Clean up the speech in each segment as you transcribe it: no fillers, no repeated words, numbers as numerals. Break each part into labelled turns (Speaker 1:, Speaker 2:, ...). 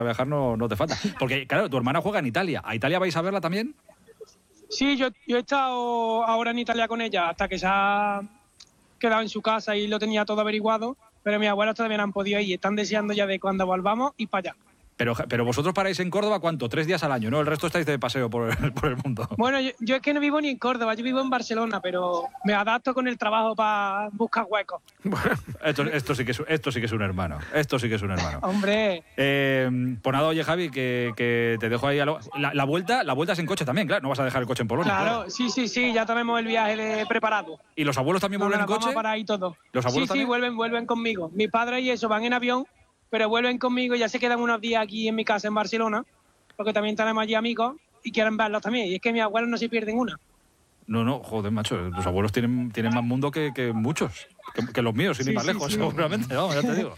Speaker 1: viajar no te falta. Porque, claro, tu hermana juega en Italia. ¿A Italia vais a verla también?
Speaker 2: Sí, yo he estado ahora en Italia con ella hasta que se ha quedado en su casa y lo tenía todo averiguado, pero mis abuelos todavía no han podido ir y están deseando ya de cuando volvamos ir para allá.
Speaker 1: Pero vosotros paráis en Córdoba, ¿cuánto? 3 días al año, ¿no? El resto estáis de paseo por el mundo.
Speaker 2: Bueno, yo es que no vivo ni en Córdoba, yo vivo en Barcelona, pero me adapto con el trabajo para buscar huecos.
Speaker 1: Esto sí que es un hermano. Esto sí que es un hermano.
Speaker 2: Hombre.
Speaker 1: Pues nada, oye, Javi, que te dejo ahí. La vuelta es en coche también, claro. No vas a dejar el coche en Polonia.
Speaker 2: Claro, sí, ya tenemos el viaje preparado.
Speaker 1: ¿Y los abuelos también vuelven en coche?
Speaker 2: Vamos para ahí todo.
Speaker 1: ¿Los abuelos también?
Speaker 2: Sí, vuelven conmigo. Mis padres y eso van en avión, pero vuelven conmigo y ya se quedan unos días aquí en mi casa en Barcelona, porque también tenemos allí amigos y quieren verlos también. Y es que mis abuelos no se pierden una.
Speaker 1: No, joder, macho, los abuelos tienen más mundo que muchos, que los míos, sin ir más lejos, seguramente, vamos, ya te digo.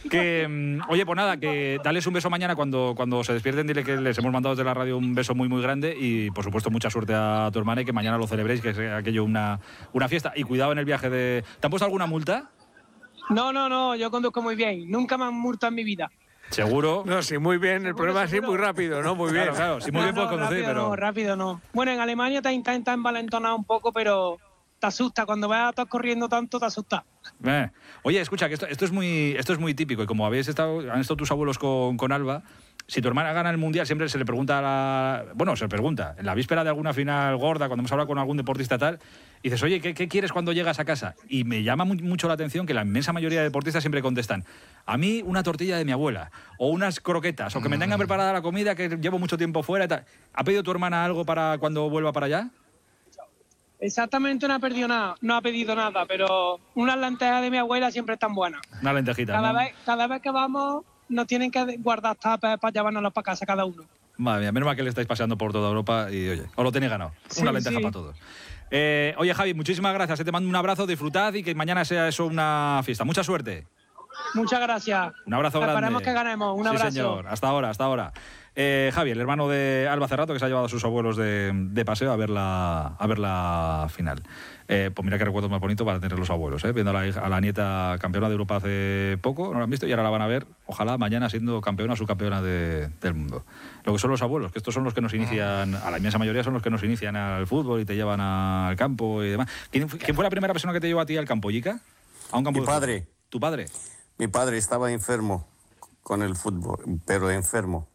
Speaker 1: Oye, pues nada, que dales un beso mañana cuando se despierten, dile que les hemos mandado desde la radio un beso muy, muy grande y, por supuesto, mucha suerte a tu hermana y que mañana lo celebréis, que es aquello una fiesta. Y cuidado en el viaje de... ¿Te han puesto alguna multa?
Speaker 2: No, yo conduzco muy bien, nunca me han multado en mi vida.
Speaker 1: ¿Seguro?
Speaker 3: No, sí, muy bien. El problema es ir muy rápido, ¿no? Muy bien.
Speaker 1: Claro, sí, muy bien puedes conducir, pero...
Speaker 2: No, rápido no. Bueno, en Alemania te intenta envalentonar un poco, pero te asusta. Cuando vas a estar corriendo tanto, te asusta.
Speaker 1: Oye, escucha, que esto es muy típico. Y como han estado tus abuelos con Alba, si tu hermana gana el Mundial, siempre se le pregunta en la víspera de alguna final gorda, cuando hemos hablado con algún deportista tal, y dices, oye, ¿qué quieres cuando llegas a casa? Y me llama mucho la atención que la inmensa mayoría de deportistas siempre contestan, a mí una tortilla de mi abuela, o unas croquetas, o que me tengan preparada la comida, que llevo mucho tiempo fuera y tal. ¿Ha pedido tu hermana algo para cuando vuelva para allá?
Speaker 2: Exactamente, no ha pedido nada, pero unas lentejas de mi abuela siempre están buenas.
Speaker 1: Una lentejita,
Speaker 2: Cada vez que vamos, nos tienen que guardar tapas para llevárnoslos para casa cada uno.
Speaker 1: Madre mía, menos mal que le estáis paseando por toda Europa y, oye, os lo tenéis ganado. Una lenteja para todos. Oye, Javi, muchísimas gracias. Te mando un abrazo, disfrutad y que mañana sea eso una fiesta. Mucha suerte.
Speaker 2: Muchas gracias.
Speaker 1: Un abrazo grande.
Speaker 2: Esperemos que ganemos. Un abrazo.
Speaker 1: Sí, señor. Hasta ahora. Javi, el hermano de Alba Cerrato, que se ha llevado a sus abuelos de paseo a ver la final. Pues mira qué recuerdos más bonitos van a tener los abuelos, viendo a la nieta campeona de Europa hace poco, no la han visto y ahora la van a ver, ojalá mañana siendo campeona o subcampeona del mundo. Lo que son los abuelos, que estos son los que nos inician, a la inmensa mayoría son los que nos inician al fútbol y te llevan al campo y demás. ¿Quién fue la primera persona que te llevó a ti al campo, Yica? ¿A un campo?
Speaker 4: Mi padre.
Speaker 1: ¿Tu padre?
Speaker 4: Mi padre estaba enfermo con el fútbol, pero enfermo.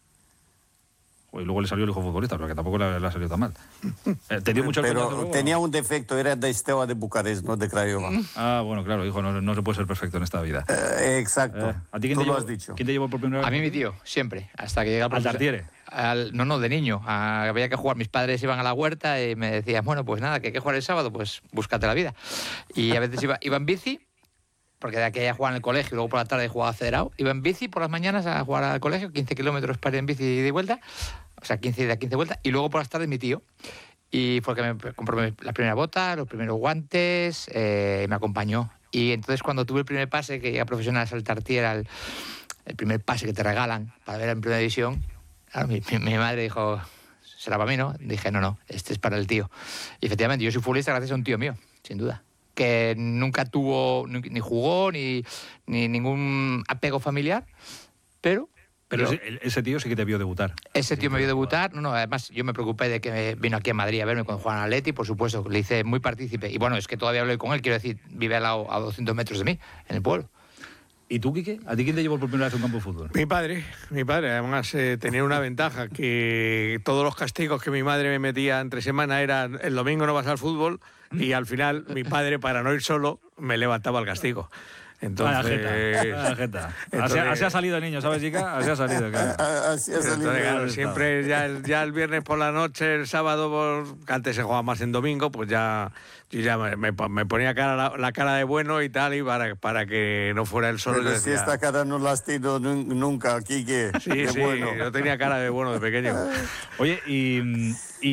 Speaker 1: Y luego le salió el hijo futbolista, pero que tampoco le ha salido tan mal. ¿Te dio mucho el
Speaker 4: Pero
Speaker 1: coñazo luego,
Speaker 4: tenía
Speaker 1: no?
Speaker 4: un defecto, era de Steaua de Bucarest, no de Craiova.
Speaker 1: Ah, bueno, claro, hijo, no se puede ser perfecto en esta vida.
Speaker 4: Exacto.
Speaker 1: ¿A ti quién
Speaker 4: Tú
Speaker 1: te llevó,
Speaker 4: lo has dicho.
Speaker 1: ¿Quién te llevó por primera vez?
Speaker 5: A mí mi tío, siempre, hasta que llega el
Speaker 1: ¿Al
Speaker 5: profesor.
Speaker 1: Tartiere?
Speaker 5: No, de niño. Había que jugar, mis padres iban a la huerta y me decían, bueno, pues nada, que hay que jugar el sábado, pues búscate la vida. Y a veces iba en bici, porque de aquella jugaba en el colegio, luego por la tarde jugaba federado. Iba en bici por las mañanas a jugar al colegio, 15 kilómetros para ir en bici y de vuelta, o sea, 15 ida, 15 vuelta, y luego por las tardes mi tío. Y fue que me compró la primera bota, los primeros guantes, y me acompañó. Y entonces cuando tuve el primer pase, que llega profesional al Tartiere, el primer pase que te regalan para ver en primera división, claro, mi madre dijo, será para mí, ¿no? Dije, no, este es para el tío. Y efectivamente, yo soy futbolista gracias a un tío mío, sin duda, que nunca tuvo, ni jugó, ni ningún apego familiar, pero
Speaker 1: ese tío sí que te vio debutar.
Speaker 5: Ese tío me vio debutar. No, además yo me preocupé de que vino aquí a Madrid a verme cuando jugaba en Atleti, por supuesto, le hice muy partícipe. Y bueno, es que todavía hablé con él, quiero decir, vive a 200 metros de mí, en el pueblo.
Speaker 1: ¿Y tú, Quique? ¿A ti quién te llevó por primera vez a un campo de fútbol?
Speaker 3: Mi padre. Además, tenía una ventaja, que todos los castigos que mi madre me metía entre semana eran el domingo no vas al fútbol, y al final mi padre, para no ir solo, me levantaba el castigo. Entonces,
Speaker 1: jeta. Así ha salido el niño, ¿sabes, chica? Así ha salido, claro.
Speaker 4: Así ha salido.
Speaker 3: Entonces, claro, siempre ya el viernes por la noche, el sábado, que antes se jugaba más en domingo, pues yo ya me ponía la cara de bueno y tal, y para que no fuera el solo.
Speaker 4: Pero si esta cara no la has tenido nunca, Quique.
Speaker 3: Sí, bueno. Yo tenía cara de bueno de pequeño.
Speaker 1: Oye, y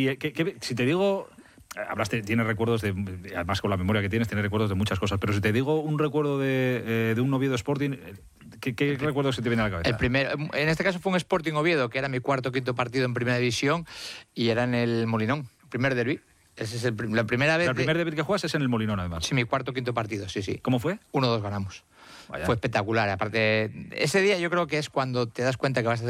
Speaker 1: si te digo... tienes recuerdos además con la memoria que tienes recuerdos de muchas cosas, pero si te digo un recuerdo de un Oviedo Sporting, ¿qué recuerdo se te viene a la cabeza?
Speaker 5: El primero, en este caso fue un Sporting Oviedo, que era mi cuarto o quinto partido en primera división, y era en el Molinón, primer derbi. Ese es la primera vez.
Speaker 1: El primer derbi que juegas es en el Molinón, además.
Speaker 5: Sí, mi cuarto o quinto partido, sí.
Speaker 1: ¿Cómo fue?
Speaker 5: 1-2 ganamos. Vaya. Fue espectacular. Aparte, ese día yo creo que es cuando te das cuenta que vas a hacer